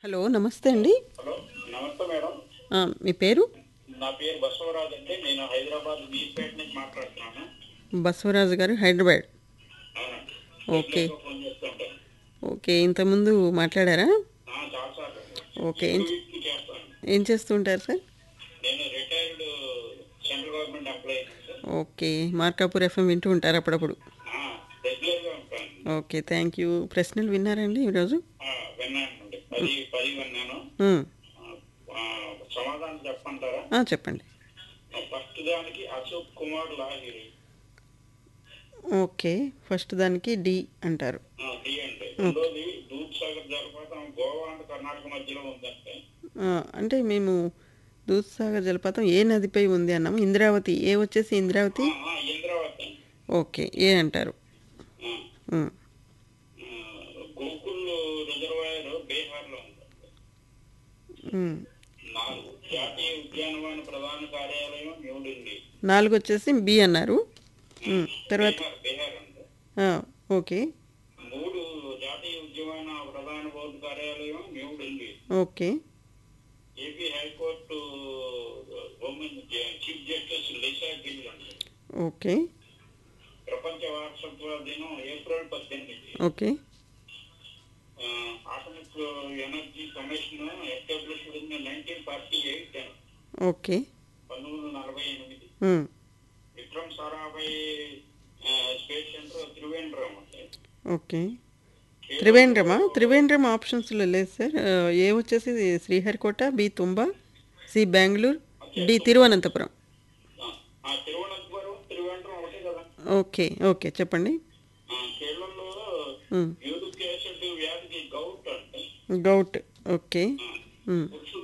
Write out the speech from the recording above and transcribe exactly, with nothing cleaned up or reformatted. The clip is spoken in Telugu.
హలో నమస్తే అండి. హలో నమస్తే మేడం. ఆ, మీ పేరు? నా పేరు బసవరాజు అండి. నేను హైదరాబాద్ మీర్పేట నుంచి మాట్లాడుతున్నాను. బసవరాజు గారు, హైదరాబాద్. అవునండి. ఓకే. రెగ్యులర్గా ఫోన్ చేస్తుంటాను. ఓకే, ఇంతకుముందు మాట్లాడారా? ఆ, చాలా సార్లు. ఓకే. ఏం ఇప్పుడు చే- వీక్కి చేస్తాను. ఏం చేస్తుంటారు సార్? నేను retired central government employee sir. Okay, Markapur FM వింటూ ఉంటారు అప్పుడప్పుడు. ఆ, రెగ్యులర్గా ఉంటాను. Okay, thank you. ప్రశ్నలు విన్నారండి ఈరోజు? ఆ, విన్నాను అండి. పది పది విన్నాను. ఉమ్, ఆ, ఆ, సమాధానం చెప్పంటారా? ఆ, చెప్పండి. ఫస్ట్ దానికి అశోక్ కుమార్ లాహిరి. ఓకే, ఫస్ట్ దానికి డి అంటారు. ఆ, డి అంటే రెండోది దూద్ సాగర్ జలపాతం గోవా అండ్ కర్ణాటక మధ్యలో ఉందంటే. ఆ, అంటే మేము దూద్సాగర్ జలపాతం ఏ నదిపై ఉంది అన్నాము. ఇంద్రావతి. ఏ వచ్చేసి ఇంద్రావతి. ఆ, ఆ, ఇంద్రావతి. ఓకే, ఏ అంటారు. ఆ, ఉమ్, ఆ, గోకుల్ రిజర్వాయర్ బీహార్లో ఉంది. ఉమ్. నాలుగు జాతీయ ఉద్యానవన ప్రధాన కార్యాలయం న్యూఢిల్లీ. నాలుగు వచ్చేసి బి అన్నారు. ఉమ్, తర్వాత బీహార్ బీహార్ ఉంది. ఆ, ఓకే. మూడు జాతీయ ఉద్యానవన ప్రధాన బోర్డు కార్యాలయం New Delhi. Okay. AP high court women chief justice Lisa Gill ఉంది. ఓకే. ప్రపంచ వారసత్వ దినం ఏప్రిల్ పద్దెనిమిది. Okay. Atomic energy commission established in nineteen forty eight okay. పంతొమ్మిది వందల నలభై ఎనిమిది. ఉమ్, విక్రమ్ సారాభాయ్ స్పేస్ సెంటర్ త్రివేంద్రం ఉంది. ఓకే. త్రివేంద్రమా? త్రివేంద్రం ఆప్షన్స్లో లేదు సార్. ఆ, ఏ వచ్చేసి శ్రీహరికోట, బి తుంబా, సి బెంగళూరు, డి తిరువనంతపురం. ఆ, ఆ, తిరువనంతపురం త్రివేంద్రం ఒకటే కదా. ఓకే. ఓకే, చెప్పండి. ఆ, కేరళలో ఉమ్, యూరిక్ యాసిడ్ వ్యాధికి గౌట్ అంటే. గౌట్. ఓకే. ఆ, ఉమ్, పురుషుల్లో